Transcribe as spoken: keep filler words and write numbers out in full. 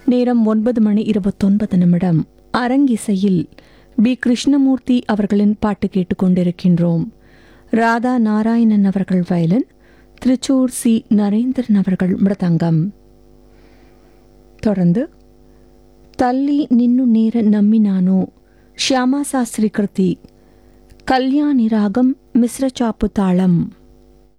நேரம் ஒன்பது மணி இருபத்தொன்பது நிமிடம். அரங்கிசையில் பி கிருஷ்ணமூர்த்தி அவர்களின் பாட்டு கேட்டுக்கொண்டிருக்கின்றோம். ராதா நாராயணன் அவர்கள் வயலின், திருச்சூர் சி நரேந்திரன் அவர்கள் மிருதங்கம். தொடர்ந்து தள்ளி நின்னு நேர நம்பினானோ ஷியாமா சாஸ்திரி கிருதி, கல்யாணி ராகம் மிஸ்ர சாப்பு தாளம்.